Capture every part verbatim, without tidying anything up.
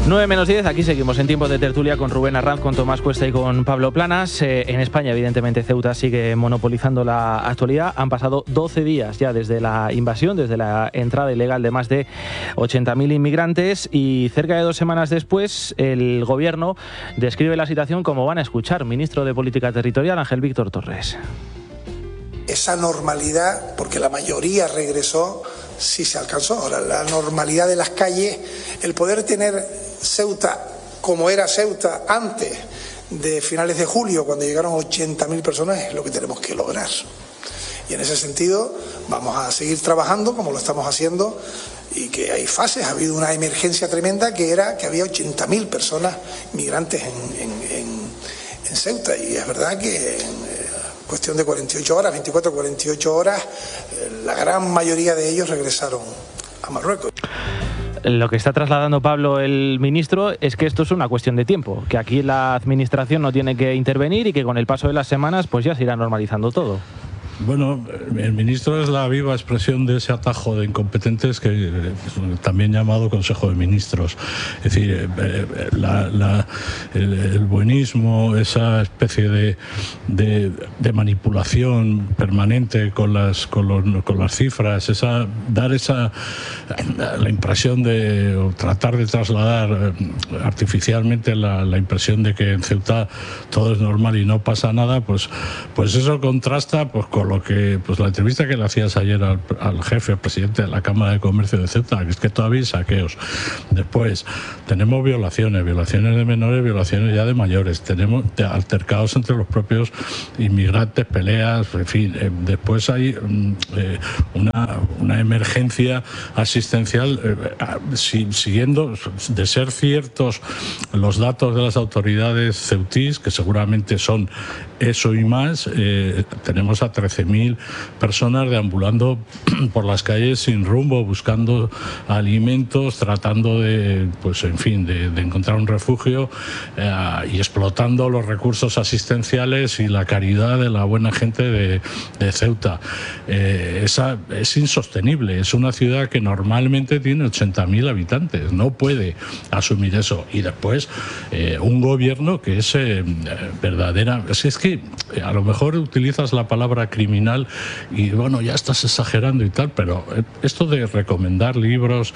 nueve menos diez, aquí seguimos en tiempo de tertulia con Rubén Arranz, con Tomás Cuesta y con Pablo Planas. Eh, en España, evidentemente, Ceuta sigue monopolizando la actualidad. Han pasado doce días ya desde la invasión, desde la entrada ilegal de más de ochenta mil inmigrantes, y cerca de dos semanas después el Gobierno describe la situación como van a escuchar. Ministro de Política Territorial, Ángel Víctor Torres. Esa normalidad, porque la mayoría regresó, sí se alcanzó. Ahora, la normalidad de las calles, el poder tener Ceuta como era Ceuta antes de finales de julio, cuando llegaron ochenta mil personas, es lo que tenemos que lograr. Y en ese sentido vamos a seguir trabajando como lo estamos haciendo, y que hay fases. Ha habido una emergencia tremenda que era que había ochenta mil personas migrantes en, en, en, en Ceuta, y es verdad que en cuestión de cuarenta y ocho horas, veinticuatro a cuarenta y ocho horas, la gran mayoría de ellos regresaron a Marruecos. Lo que está trasladando Pablo, el ministro, es que esto es una cuestión de tiempo, que aquí la administración no tiene que intervenir y que con el paso de las semanas pues ya se irá normalizando todo. Bueno, el ministro es la viva expresión de ese atajo de incompetentes que es también llamado Consejo de Ministros. Es decir, la, la, el, el buenismo, esa especie de, de, de manipulación permanente con las, con, los, con las cifras, esa, dar esa la impresión de, o tratar de trasladar artificialmente la, la impresión de que en Ceuta todo es normal y no pasa nada, pues, pues eso contrasta pues con lo que, pues la entrevista que le hacías ayer al, al jefe, al presidente de la Cámara de Comercio de Ceuta, que es que todavía hay saqueos. Después, tenemos violaciones, violaciones de menores, violaciones ya de mayores, tenemos altercados entre los propios inmigrantes, peleas, en fin. Eh, después hay eh, una, una emergencia asistencial, eh, si, siguiendo, de ser ciertos los datos de las autoridades ceutís, que seguramente son eso y más, eh, tenemos a trece mil personas deambulando por las calles sin rumbo, buscando alimentos, tratando de, pues en fin, de, de encontrar un refugio, eh, y explotando los recursos asistenciales y la caridad de la buena gente de, de Ceuta. Eh, esa es insostenible. Es una ciudad que normalmente tiene ochenta mil habitantes. No puede asumir eso. Y después, eh, un gobierno que es eh, verdadera... Es, es que a lo mejor utilizas la palabra criminal y bueno, ya estás exagerando y tal, pero esto de recomendar libros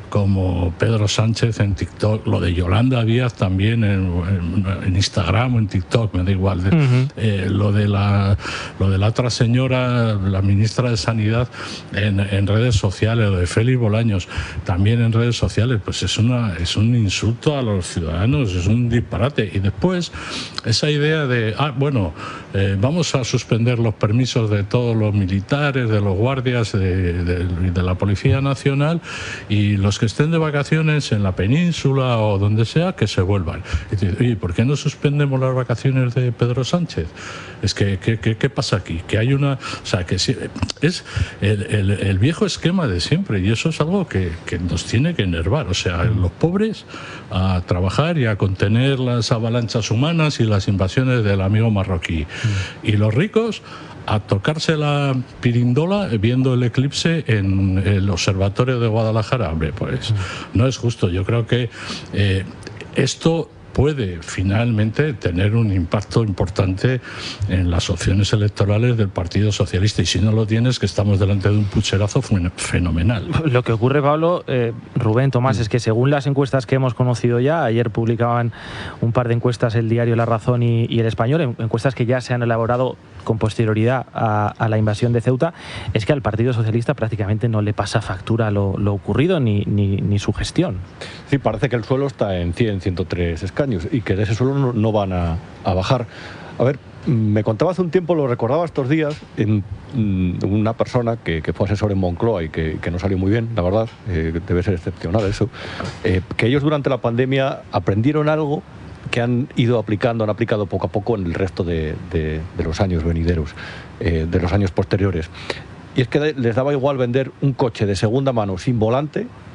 como Pedro Sánchez en TikTok, lo de Yolanda Díaz también en, en, en Instagram o en TikTok, me da igual, de, uh-huh. eh, lo de la lo de la otra señora, la ministra de Sanidad, en, en redes sociales, lo de Félix Bolaños también en redes sociales, pues es una es un insulto a los ciudadanos, es un disparate. Y después esa idea de, ah, bueno, eh, vamos a suspender los permisos de todos los militares, de los guardias, de, de, de la Policía Nacional, y los que estén de vacaciones en la península o donde sea, que se vuelvan. Y dice, oye, ¿por qué no suspendemos las vacaciones de Pedro Sánchez? Es que, ¿qué, qué, qué pasa aquí? Que hay una... O sea, que sí, es el, el, el viejo esquema de siempre, y eso es algo que, que nos tiene que enervar. O sea, los pobres a trabajar y a contener las avalanchas humanas y las invasiones del amigo marroquí. Mm. Y los ricos a tocarse la pirindola viendo el eclipse en el observatorio de Guadalajara. Hombre, pues no es justo. Yo creo que eh, esto puede finalmente tener un impacto importante en las opciones electorales del Partido Socialista, y si no lo tienes, que estamos delante de un pucherazo fenomenal. Lo que ocurre, Pablo, eh, Rubén, Tomás, es que según las encuestas que hemos conocido ya, ayer publicaban un par de encuestas el diario La Razón y, y El Español, encuestas que ya se han elaborado con posterioridad a, a la invasión de Ceuta, es que al Partido Socialista prácticamente no le pasa factura lo, lo ocurrido ni, ni, ni su gestión. Sí, parece que el suelo está en cien, ciento tres escaños y que de ese suelo no, no van a, a bajar. A ver, me contaba hace un tiempo, lo recordaba estos días, en, en una persona que, que fue asesor en Moncloa y que, que no salió muy bien, la verdad, eh, debe ser excepcional eso, eh, que ellos durante la pandemia aprendieron algo que han ido aplicando, han aplicado poco a poco en el resto de, de, de los años venideros, eh, de los años posteriores. Y es que les daba igual vender un coche de segunda mano sin volante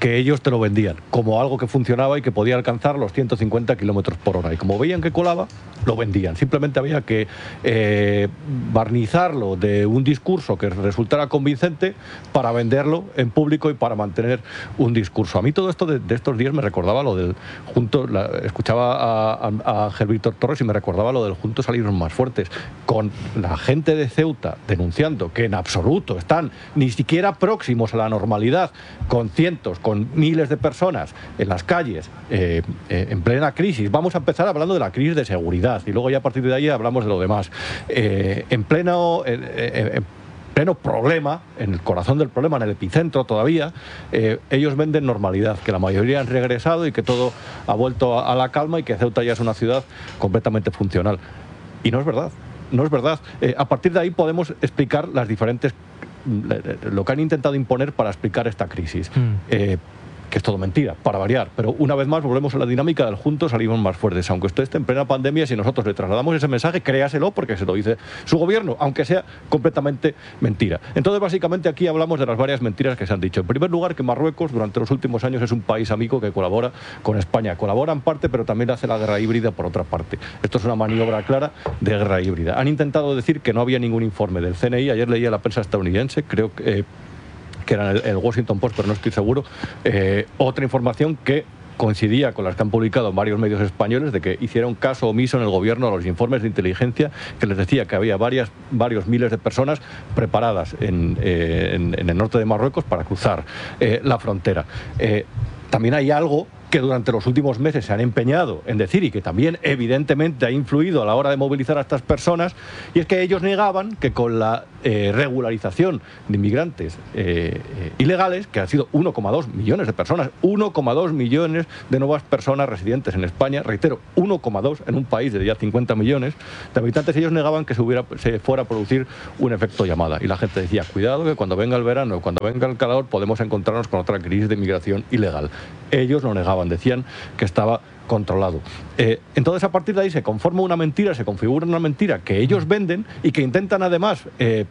que ellos te lo vendían como algo que funcionaba y que podía alcanzar los ciento cincuenta kilómetros por hora. Y como veían que colaba, lo vendían. Simplemente había que eh, barnizarlo de un discurso que resultara convincente para venderlo en público y para mantener un discurso. A mí todo esto de, de estos días me recordaba lo del junto, la, escuchaba a, a, a Ángel Víctor Torres y me recordaba lo del juntos salimos más fuertes, con la gente de Ceuta denunciando que en absoluto están ni siquiera próximos a la normalidad, con cientos, con miles de personas en las calles, eh, eh, en plena crisis. Vamos a empezar hablando de la crisis de seguridad y luego ya a partir de ahí hablamos de lo demás. Eh, en pleno... Eh, eh, eh, pleno problema, en el corazón del problema, en el epicentro todavía, eh, ellos venden normalidad, que la mayoría han regresado y que todo ha vuelto a, a la calma y que Ceuta ya es una ciudad completamente funcional. Y no es verdad, no es verdad. Eh, a partir de ahí podemos explicar las diferentes, lo que han intentado imponer para explicar esta crisis. Mm. Eh, que es todo mentira, para variar, pero una vez más volvemos a la dinámica del juntos salimos más fuertes, aunque usted esté en plena pandemia, si nosotros le trasladamos ese mensaje, créaselo porque se lo dice su gobierno, aunque sea completamente mentira. Entonces básicamente aquí hablamos de las varias mentiras que se han dicho. En primer lugar, que Marruecos durante los últimos años es un país amigo que colabora con España, colabora en parte, pero también hace la guerra híbrida por otra parte. Esto es una maniobra clara de guerra híbrida. Han intentado decir que no había ningún informe del C N I, ayer leía la prensa estadounidense, creo que... Eh, que era el, el Washington Post, pero no estoy seguro, eh, otra información que coincidía con las que han publicado varios medios españoles de que hicieron caso omiso en el gobierno a los informes de inteligencia que les decía que había varias, varios miles de personas preparadas en, eh, en, en el norte de Marruecos para cruzar eh, la frontera. Eh, también hay algo que durante los últimos meses se han empeñado en decir y que también evidentemente ha influido a la hora de movilizar a estas personas, y es que ellos negaban que con la eh, regularización de inmigrantes eh, eh, ilegales, que han sido uno coma dos millones de personas, uno coma dos millones de nuevas personas residentes en España, reitero, uno coma dos en un país de ya cincuenta millones de habitantes, ellos negaban que se, hubiera, se fuera a producir un efecto llamada. Y la gente decía, cuidado que cuando venga el verano, cuando venga el calor, podemos encontrarnos con otra crisis de inmigración ilegal. Ellos lo negaban, decían que estaba controlado. Eh, entonces, a partir de ahí se conforma una mentira, se configura una mentira que ellos venden y que intentan además eh,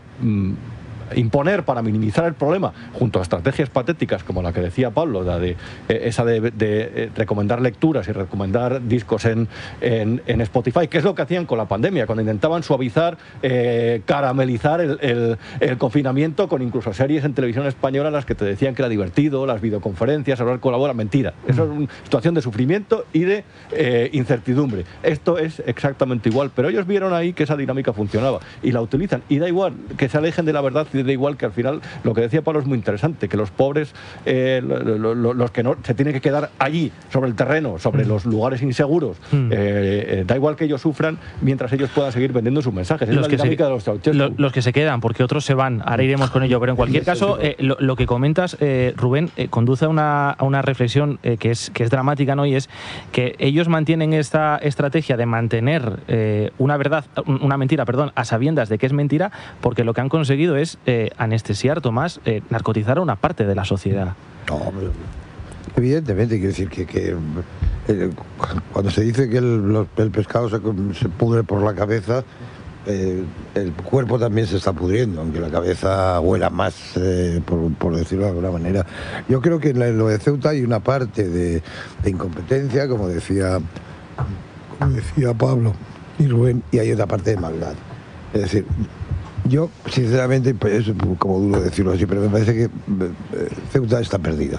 imponer para minimizar el problema, junto a estrategias patéticas como la que decía Pablo, la de, eh, esa de, de, de recomendar lecturas y recomendar discos en, en, en Spotify, que es lo que hacían con la pandemia, cuando intentaban suavizar, eh, caramelizar el, el, el confinamiento con incluso series en televisión española en las que te decían que era divertido, las videoconferencias, hablar con la bola, mentira. Eso es una situación de sufrimiento y de eh, incertidumbre. Esto es exactamente igual, pero ellos vieron ahí que esa dinámica funcionaba y la utilizan, y da igual que se alejen de la verdad y da igual que al final, lo que decía Pablo es muy interesante, que los pobres, eh, lo, lo, los que no se tienen que quedar allí, sobre el terreno, sobre mm. los lugares inseguros, mm. eh, eh, da igual que ellos sufran mientras ellos puedan seguir vendiendo sus mensajes. Es los la que dinámica se, de los Ceausescu. Lo, los que se quedan, porque otros se van, ahora iremos con ello, pero en cualquier caso, eh, lo, lo que comentas, eh, Rubén, eh, conduce a una, a una reflexión eh, que, es, que es dramática, ¿no? Y es que ellos mantienen esta estrategia de mantener eh, una verdad, una mentira, perdón, a sabiendas de que es mentira, porque lo que han conseguido es eh, anestesiar, Tomás, eh, narcotizar a una parte de la sociedad. No, evidentemente, quiero decir que, que eh, cuando se dice que el, los, el pescado se, se pudre por la cabeza, eh, el cuerpo también se está pudriendo, aunque la cabeza huela más, eh, por, por decirlo de alguna manera. Yo creo que en lo de Ceuta hay una parte de, de incompetencia, como decía, como decía Pablo y Rubén, y hay otra parte de maldad. Es decir, yo, sinceramente, pues es como duro decirlo así, pero me parece que Ceuta está perdida.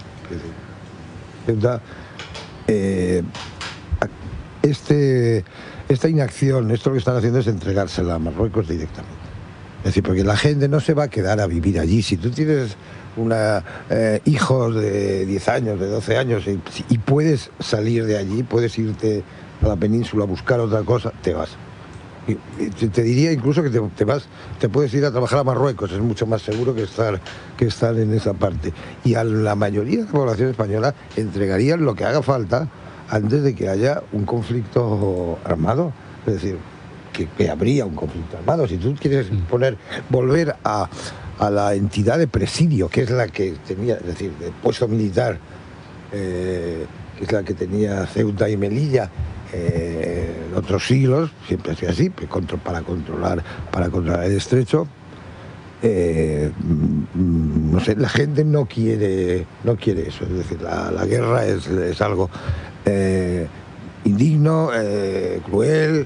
Ceuta, eh, este, esta inacción, esto lo que están haciendo es entregársela a Marruecos directamente. Es decir, porque la gente no se va a quedar a vivir allí. Si tú tienes una, eh, hijos de diez años, de doce años, y, y puedes salir de allí, puedes irte a la península a buscar otra cosa, te vas. Y te diría incluso que te, te vas, te puedes ir a trabajar a Marruecos, es mucho más seguro que estar, que estar en esa parte. Y a la mayoría de la población española entregarían lo que haga falta antes de que haya un conflicto armado. Es decir, que, que habría un conflicto armado. Si tú quieres poner, volver a, a la entidad de presidio, que es la que tenía, es decir, de puesto militar, eh, que es la que tenía Ceuta y Melilla, Eh, en otros siglos, siempre ha sido así, para controlar, para controlar el estrecho, eh, no sé, la gente no quiere, no quiere eso. Es decir, la, la guerra es, es algo eh, indigno, eh, cruel.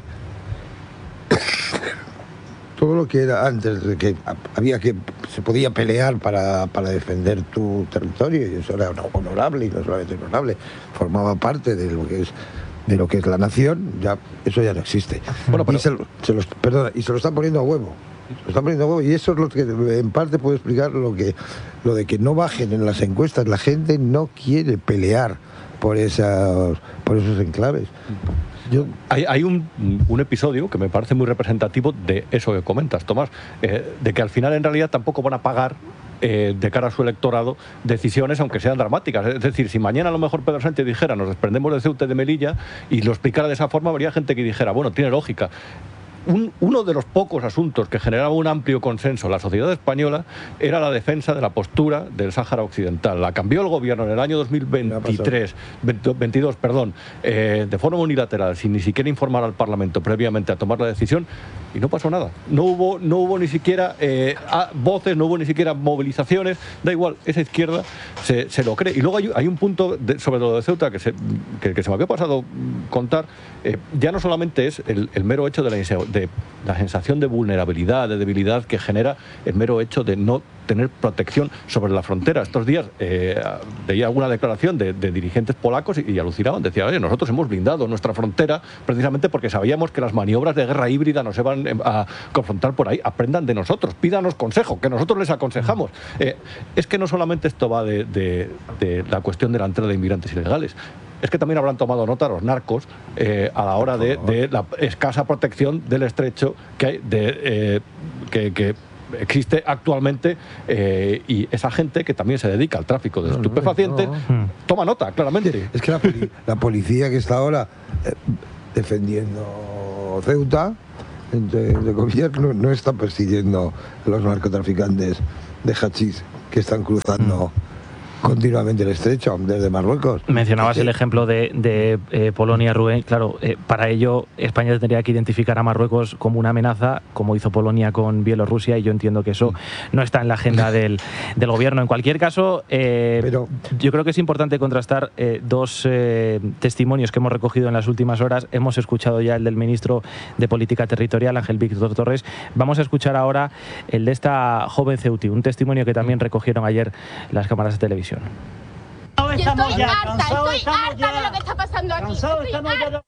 Todo lo que era antes de que había que se podía pelear para, para defender tu territorio, y eso era honorable, y no solamente honorable, formaba parte de lo que es de lo que es la nación. Ya eso ya no existe. Bueno, pero... y se, se los, perdona, y se lo están poniendo a huevo. Se lo están poniendo a huevo, y eso es lo que en parte puede explicar lo que lo de que no bajen en las encuestas. La gente no quiere pelear por esas por esos enclaves. Yo... Hay, hay un, un episodio que me parece muy representativo de eso que comentas, Tomás, eh, de que al final en realidad tampoco van a pagar eh, de cara a su electorado decisiones aunque sean dramáticas. Es decir, si mañana a lo mejor Pedro Sánchez dijera nos desprendemos de Ceuta y de Melilla y lo explicara de esa forma, habría gente que dijera, bueno, tiene lógica. Un, uno de los pocos asuntos que generaba un amplio consenso en la sociedad española era la defensa de la postura del Sáhara Occidental. La cambió el gobierno en el año dos mil veintitrés, veintidós, perdón, eh, de forma unilateral, sin ni siquiera informar al Parlamento previamente a tomar la decisión, y no pasó nada. No hubo, no hubo ni siquiera eh, voces, no hubo ni siquiera movilizaciones. Da igual, esa izquierda se, se lo cree. Y luego hay, hay un punto de, sobre lo de Ceuta que se, que, que se me había pasado contar. Eh, ya no solamente es el, el mero hecho de la inseguridad, de la sensación de vulnerabilidad, de debilidad que genera el mero hecho de no tener protección sobre la frontera. Estos días eh, veía alguna declaración de, de dirigentes polacos y, y alucinaban. Decían, oye, nosotros hemos blindado nuestra frontera precisamente porque sabíamos que las maniobras de guerra híbrida nos iban a confrontar por ahí. Aprendan de nosotros, pídanos consejo, que nosotros les aconsejamos. Eh, es que no solamente esto va de, de, de la cuestión de la entrada de inmigrantes ilegales, es que también habrán tomado nota los narcos eh, a la hora de, de la escasa protección del estrecho que, hay de, eh, que, que existe actualmente, eh, y esa gente que también se dedica al tráfico de estupefacientes no, no, no. toma nota, claramente. Es que la, poli la policía que está ahora eh, defendiendo Ceuta, entre, entre comillas, no, no está persiguiendo a los narcotraficantes de hachís que están cruzando mm. continuamente el estrecho desde Marruecos. Mencionabas el ejemplo de, de eh, Polonia, Rubén. Claro, eh, para ello España tendría que identificar a Marruecos como una amenaza, como hizo Polonia con Bielorrusia, y yo entiendo que eso no está en la agenda del, del gobierno. En cualquier caso, eh, Pero... yo creo que es importante contrastar eh, dos eh, testimonios que hemos recogido en las últimas horas. Hemos escuchado ya el del ministro de Política Territorial, Ángel Víctor Torres. Vamos a escuchar ahora el de esta joven ceutí, un testimonio que también recogieron ayer las cámaras de televisión. Yo estoy ya, harta, estoy harta ya. de lo que está pasando aquí. Estoy harta. Ya.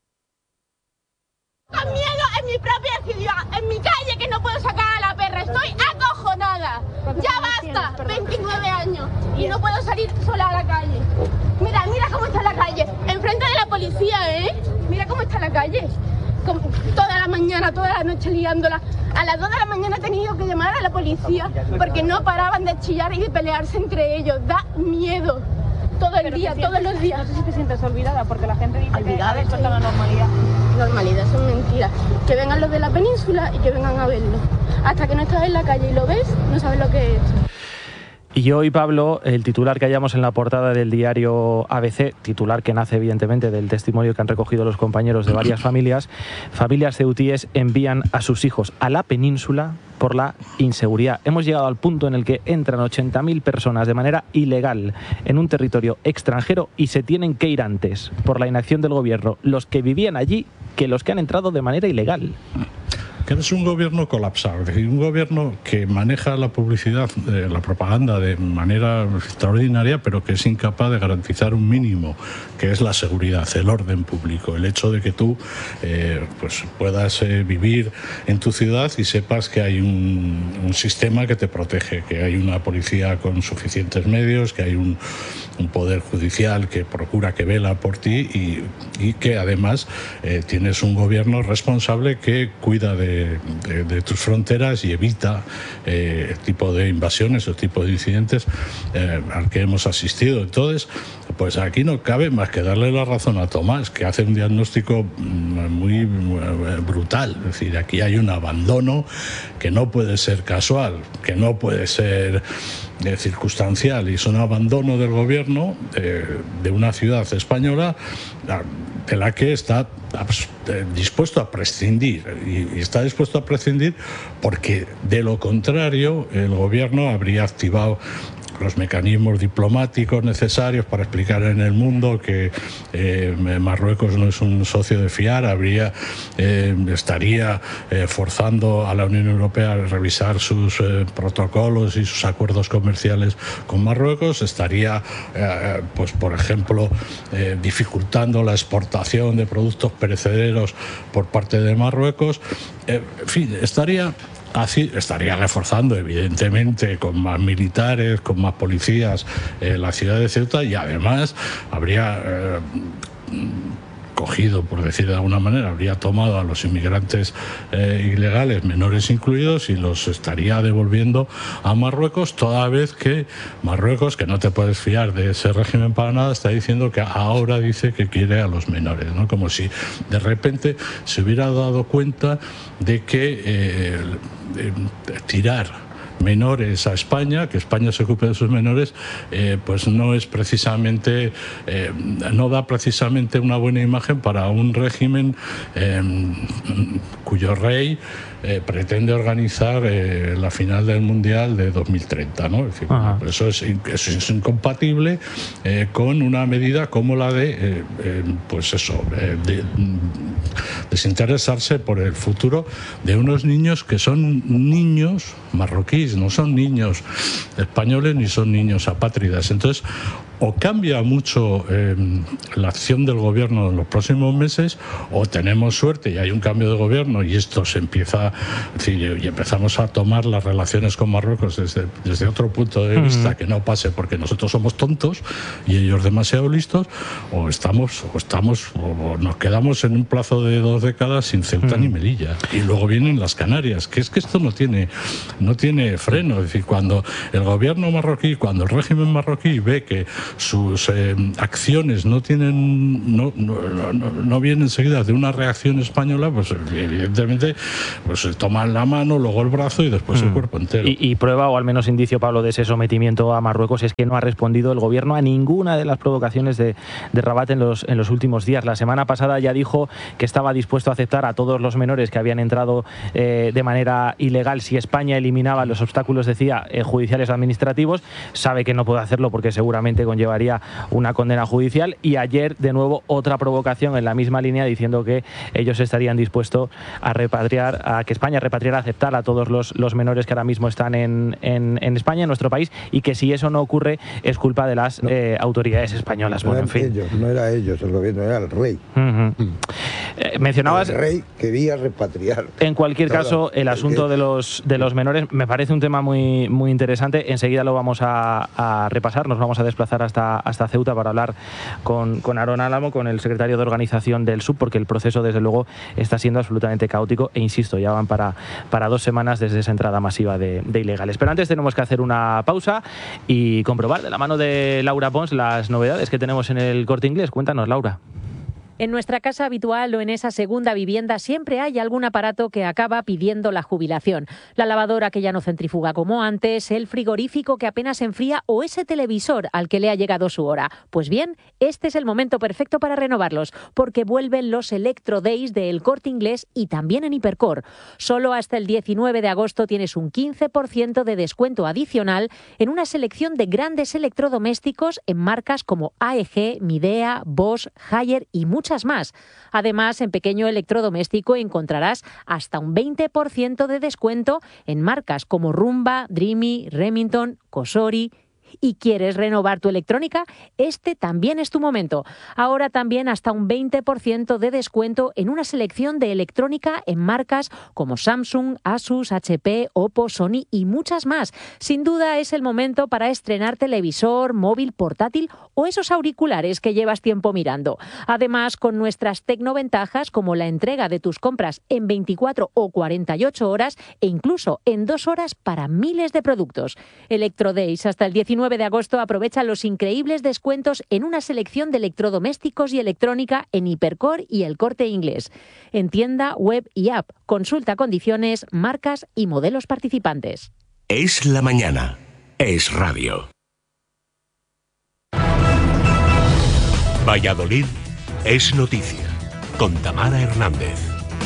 Con miedo en mi propia ciudad, en mi calle, que no puedo sacar a la perra. Estoy acojonada. Ya basta, veintinueve años y no puedo salir sola a la calle. Mira, mira cómo está la calle, enfrente de la policía, ¿eh? Mira cómo está la calle. Como toda la mañana, toda la noche liándola. A las dos de la mañana he tenido que llamar a la policía porque no paraban de chillar y de pelearse entre ellos. Da miedo. Todo el día, todos los días. No sé si te sientes olvidada porque la gente dice olvidada, que esto es la normalidad. Normalidad, son mentiras. Que vengan los de la península y que vengan a verlo. Hasta que no estás en la calle y lo ves, no sabes lo que es. Y hoy, Pablo, el titular que hallamos en la portada del diario A B C, titular que nace evidentemente del testimonio que han recogido los compañeros de varias familias, familias ceutíes envían a sus hijos a la península por la inseguridad. Hemos llegado al punto en el que entran ochenta mil personas de manera ilegal en un territorio extranjero y se tienen que ir antes, por la inacción del gobierno, los que vivían allí que los que han entrado de manera ilegal. Que es un gobierno colapsado, es decir, un gobierno que maneja la publicidad, eh, la propaganda de manera extraordinaria, pero que es incapaz de garantizar un mínimo, que es la seguridad, el orden público, el hecho de que tú eh, pues puedas eh, vivir en tu ciudad y sepas que hay un, un sistema que te protege, que hay una policía con suficientes medios, que hay un, un poder judicial que procura, que vela por ti, y, y que además eh, tienes un gobierno responsable que cuida de De, de tus fronteras y evita eh, el tipo de invasiones o tipo de incidentes eh, al que hemos asistido. Entonces, pues aquí no cabe más que darle la razón a Tomás, que hace un diagnóstico muy, muy brutal. Es decir, aquí hay un abandono que no puede ser casual, que no puede ser eh, circunstancial y es un abandono del gobierno de, de una ciudad española de la que está dispuesto a prescindir, y está dispuesto a prescindir porque de lo contrario el gobierno habría activado los mecanismos diplomáticos necesarios para explicar en el mundo que eh, Marruecos no es un socio de fiar, habría, eh, estaría eh, forzando a la Unión Europea a revisar sus eh, protocolos y sus acuerdos comerciales con Marruecos, estaría, eh, pues por ejemplo, eh, dificultando la exportación de productos perecederos por parte de Marruecos, eh, en fin, estaría... Así estaría reforzando, evidentemente, con más militares, con más policías, eh, la ciudad de Ceuta, y además habría eh, cogido, por decir de alguna manera, habría tomado a los inmigrantes eh, ilegales, menores incluidos, y los estaría devolviendo a Marruecos, toda vez que Marruecos, que no te puedes fiar de ese régimen para nada, está diciendo que ahora dice que quiere a los menores, ¿no? Como si de repente se hubiera dado cuenta de que eh, de tirar menores a España, que España se ocupe de sus menores, eh, pues no es precisamente, eh, no da precisamente una buena imagen para un régimen eh, cuyo rey eh, pretende organizar eh, la final del Mundial de dos mil treinta, ¿no? Es decir, eso, es, eso es incompatible eh, con una medida como la de, eh, eh, pues eso, eh, de, desinteresarse por el futuro de unos niños que son niños marroquíes, no son niños españoles ni son niños apátridas. Entonces, o cambia mucho eh, la acción del gobierno en los próximos meses, o tenemos suerte y hay un cambio de gobierno y esto se empieza, es decir, y empezamos a tomar las relaciones con Marruecos desde, desde otro punto de vista, uh-huh. que no pase porque nosotros somos tontos y ellos demasiado listos, o estamos o estamos o nos quedamos en un plazo de dos décadas sin Ceuta uh-huh. ni Melilla, y luego vienen las Canarias, que es que esto no tiene no tiene freno. Es decir, cuando el gobierno marroquí, cuando el régimen marroquí ve que sus eh, acciones no tienen no, no, no, no vienen seguidas de una reacción española, pues evidentemente pues toman la mano, luego el brazo y después mm. el cuerpo entero. Y, y prueba, o al menos indicio, Pablo, de ese sometimiento a Marruecos es que no ha respondido el gobierno a ninguna de las provocaciones de, de Rabat en los, en los últimos días. La semana pasada ya dijo que estaba dispuesto a aceptar a todos los menores que habían entrado eh, de manera ilegal si España eliminaba los obstáculos, decía, eh, judiciales o administrativos. Sabe que no puede hacerlo porque seguramente con llevaría una condena judicial, y ayer de nuevo otra provocación en la misma línea diciendo que ellos estarían dispuestos a repatriar, a que España repatriara, aceptar a todos los, los menores que ahora mismo están en, en, en España, en nuestro país, y que si eso no ocurre es culpa de las no. eh, autoridades españolas. No, bueno, en fin. Ellos, no era ellos el gobierno, era el rey. Uh-huh. eh, mencionabas... El rey quería repatriar. En cualquier caso, el asunto de los, de los menores me parece un tema muy, muy interesante. Enseguida lo vamos a, a repasar, nos vamos a desplazar hasta, hasta Ceuta para hablar con, con Aarón Álamo, con el secretario de organización del S U B, porque el proceso desde luego está siendo absolutamente caótico, e insisto, ya van para, para dos semanas desde esa entrada masiva de, de ilegales. Pero antes tenemos que hacer una pausa y comprobar de la mano de Laura Pons las novedades que tenemos en el Corte Inglés. Cuéntanos, Laura. En nuestra casa habitual o en esa segunda vivienda siempre hay algún aparato que acaba pidiendo la jubilación. La lavadora que ya no centrifuga como antes, el frigorífico que apenas enfría o ese televisor al que le ha llegado su hora. Pues bien, este es el momento perfecto para renovarlos, porque vuelven los Electro Days de El Corte Inglés y también en Hipercor. Solo hasta el diecinueve de agosto tienes un quince por ciento de descuento adicional en una selección de grandes electrodomésticos en marcas como A E G, Midea, Bosch, Haier y muchas más. Además, en pequeño electrodoméstico encontrarás hasta un veinte por ciento de descuento en marcas como Rumba, Dreamy, Remington, Cosori. ¿Y quieres renovar tu electrónica? Este también es tu momento. Ahora también hasta un veinte por ciento de descuento en una selección de electrónica en marcas como Samsung, Asus, H P, Oppo, Sony y muchas más. Sin duda es el momento para estrenar televisor, móvil, portátil o esos auriculares que llevas tiempo mirando. Además, con nuestras tecnoventajas como la entrega de tus compras en veinticuatro o cuarenta y ocho horas e incluso en dos horas para miles de productos. Electrodays hasta el diecinueve de agosto aprovecha los increíbles descuentos en una selección de electrodomésticos y electrónica en Hipercor y El Corte Inglés. En tienda, web y app. Consulta condiciones, marcas y modelos participantes. Es la mañana. Es radio. Valladolid es noticia, con Tamara Hernández.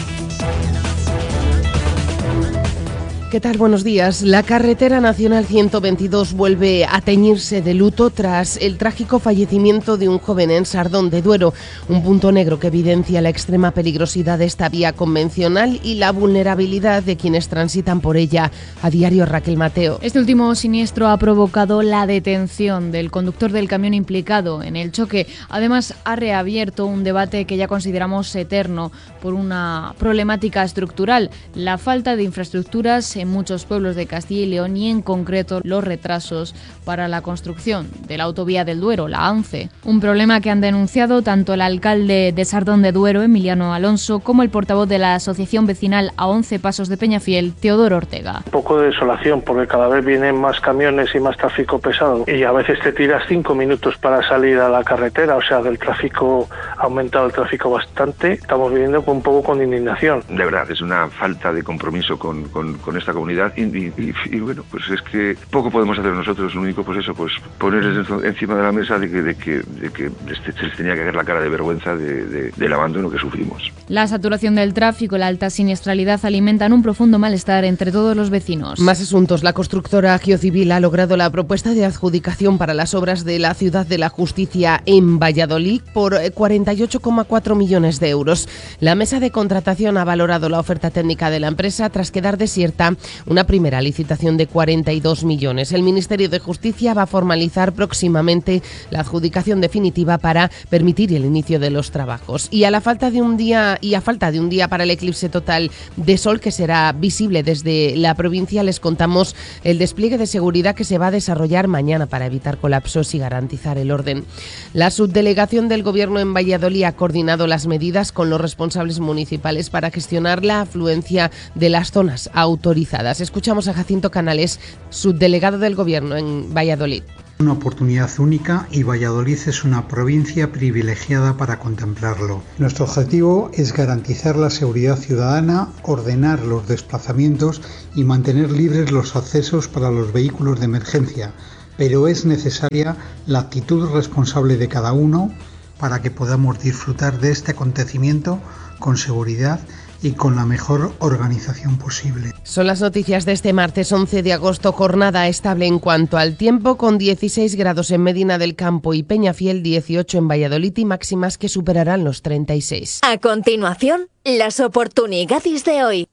¿Qué tal? Buenos días. La carretera nacional ciento veintidós vuelve a teñirse de luto tras el trágico fallecimiento de un joven en Sardón de Duero, un punto negro que evidencia la extrema peligrosidad de esta vía convencional y la vulnerabilidad de quienes transitan por ella a diario. Raquel Mateo. Este último siniestro ha provocado la detención del conductor del camión implicado en el choque. Además, ha reabierto un debate que ya consideramos eterno por una problemática estructural, la falta de infraestructuras en muchos pueblos de Castilla y León y en concreto los retrasos para la construcción de la autovía del Duero, la A N C E. Un problema que han denunciado tanto el alcalde de Sardón de Duero, Emiliano Alonso, como el portavoz de la asociación vecinal a once Pasos de Peñafiel, Teodoro Ortega. Un poco de desolación porque cada vez vienen más camiones y más tráfico pesado y a veces te tiras cinco minutos para salir a la carretera, o sea, del tráfico ha aumentado el tráfico bastante. Estamos viviendo un poco con indignación. De verdad, es una falta de compromiso con, con, con esta comunidad y, y, y, y bueno, pues es que poco podemos hacer nosotros. Lo único, pues eso, pues ponerles encima de la mesa de que, de que, de que se les tenía que ver la cara de vergüenza de, de, del abandono que sufrimos. La saturación del tráfico y la alta siniestralidad alimentan un profundo malestar entre todos los vecinos. Más asuntos. La constructora Geocivil ha logrado la propuesta de adjudicación para las obras de la Ciudad de la Justicia en Valladolid por cuarenta y ocho coma cuatro millones de euros. La mesa de contratación ha valorado la oferta técnica de la empresa tras quedar desierta una primera licitación de cuarenta y dos millones. El Ministerio de Justicia va a formalizar próximamente la adjudicación definitiva para permitir el inicio de los trabajos. Y a la falta de un día y a falta de un día para el eclipse total de sol que será visible desde la provincia, les contamos el despliegue de seguridad que se va a desarrollar mañana para evitar colapsos y garantizar el orden. La subdelegación del Gobierno en Valladolid ha coordinado las medidas con los responsables municipales para gestionar la afluencia de las zonas autorizadas. Escuchamos a Jacinto Canales, subdelegado del Gobierno en Valladolid. Una oportunidad única y Valladolid es una provincia privilegiada para contemplarlo. Nuestro objetivo es garantizar la seguridad ciudadana, ordenar los desplazamientos y mantener libres los accesos para los vehículos de emergencia, pero es necesaria la actitud responsable de cada uno para que podamos disfrutar de este acontecimiento con seguridad y con la mejor organización posible. Son las noticias de este martes once de agosto, jornada estable en cuanto al tiempo, con dieciséis grados en Medina del Campo y Peñafiel, dieciocho en Valladolid y máximas que superarán los treinta y seis. A continuación, las oportunidades de hoy.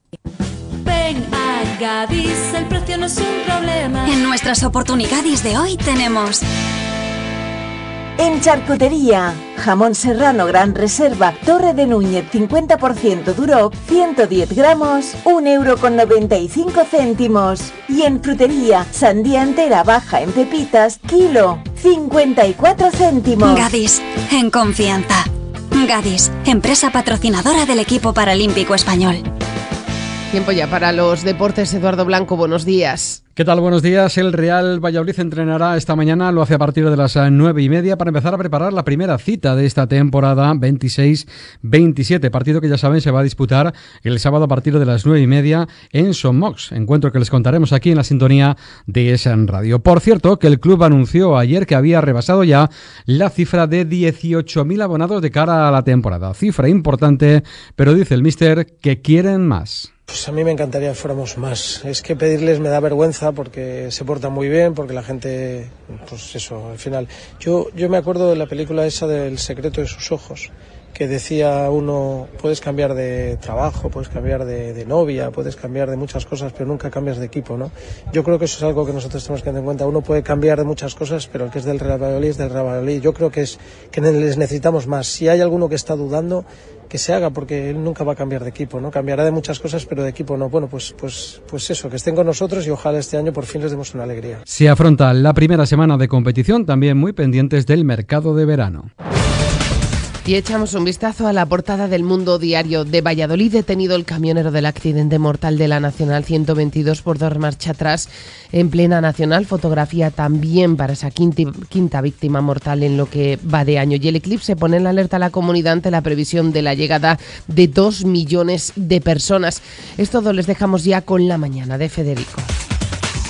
Ven a Gadis, el precio no es un problema. En nuestras oportunidades de hoy tenemos... En charcutería, jamón serrano gran reserva, Torre de Núñez cincuenta por ciento Duroc, ciento diez gramos, un euro con noventa y cinco céntimos. Y en frutería, sandía entera baja en pepitas, kilo, cincuenta y cuatro céntimos. Gadis, en confianza. Gadis, empresa patrocinadora del equipo paralímpico español. Tiempo ya para los deportes. Eduardo Blanco, buenos días. ¿Qué tal? Buenos días. El Real Valladolid entrenará esta mañana, lo hace a partir de las nueve y media, para empezar a preparar la primera cita de esta temporada veintiséis veintisiete, partido que ya saben se va a disputar el sábado a partir de las nueve y media en Sommox, encuentro que les contaremos aquí en la sintonía de S A N Radio. Por cierto, que el club anunció ayer que había rebasado ya la cifra de dieciocho mil abonados de cara a la temporada, cifra importante, pero dice el míster que quieren más. Pues a mí me encantaría que fuéramos más. Es que pedirles me da vergüenza porque se portan muy bien, porque la gente, pues eso, al final. Yo, yo me acuerdo de la película esa del secreto de sus ojos, que decía uno, puedes cambiar de trabajo, puedes cambiar de, de novia, puedes cambiar de muchas cosas, pero nunca cambias de equipo, ¿no? Yo creo que eso es algo que nosotros tenemos que tener en cuenta. Uno puede cambiar de muchas cosas, pero el que es del Real Valladolid es del Real Valladolid. Yo creo que es que les necesitamos más. Si hay alguno que está dudando, que se haga, porque él nunca va a cambiar de equipo, ¿no? Cambiará de muchas cosas, pero de equipo no. Bueno, pues, pues, pues eso, que estén con nosotros y ojalá este año por fin les demos una alegría. Se afronta la primera semana de competición, también muy pendientes del mercado de verano. Y echamos un vistazo a la portada del Mundo Diario. De Valladolid, detenido el camionero del accidente mortal de la Nacional ciento veintidós por dar marcha atrás en plena Nacional. Fotografía también para esa quinta, quinta víctima mortal en lo que va de año. Y el eclipse pone en alerta a la comunidad ante la previsión de la llegada de dos millones de personas. Es todo, les dejamos ya con la mañana de Federico.